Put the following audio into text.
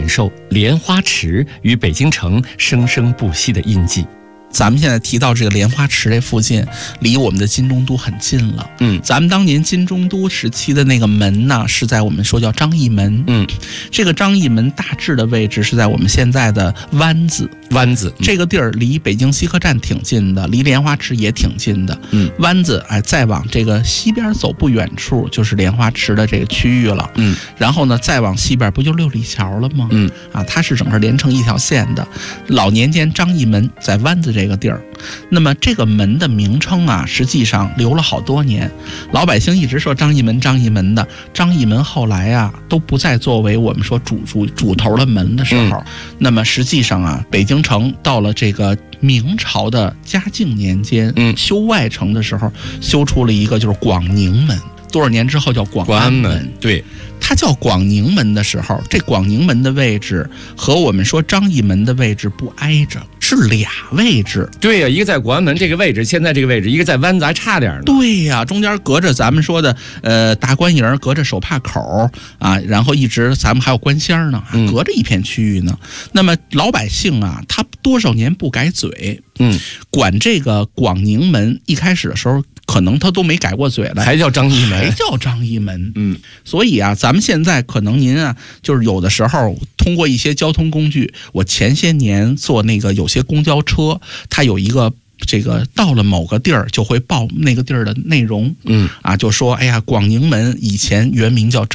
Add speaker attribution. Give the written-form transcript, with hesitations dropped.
Speaker 1: 感受莲花池与北京城生生不息的印记。
Speaker 2: 咱们现在提到这个莲花池这附近，离我们的金中都很近了。咱们当年金中都时期的那个门呢，是在我们说叫张义门。这个张义门大致的位置是在我们现在的湾子。这个地儿离北京西客站挺近的，离莲花池也挺近的。湾子再往这个西边走不远处就是莲花池的这个区域了。然后呢，再往西边不就六里桥了吗？它是整个连成一条线的。老年间张义门在湾子这个地儿，那么这个门的名称啊，实际上留了好多年，老百姓一直说张义门的。张义门后来啊都不再作为我们说主头的门的时候，那么实际上啊，北京城到了这个明朝的嘉靖年间，修外城的时候，修出了一个就是广宁门。多少年之后叫广安门。
Speaker 1: 对，
Speaker 2: 它叫广宁门的时候，这广宁门的位置和我们说张义门的位置不挨着，是俩位置。
Speaker 1: 对呀，一个在广安门这个位置，现在这个位置，一个在湾子还差点呢。
Speaker 2: 对呀，中间隔着咱们说的大官营，隔着手帕口啊，然后一直咱们还有官仙呢，隔着一片区域呢。那么老百姓啊，他多少年不改嘴，管这个广宁门一开始的时候，可能他都没改过嘴来，
Speaker 1: 还叫张义门，
Speaker 2: 还叫张义门。所以啊，咱们现在可能您啊，就是有的时候通过一些交通工具，我前些年坐那个有些公交车，它有一个这个到了某个地儿就会报那个地儿的内容，就说哎呀，广宁门以前原名叫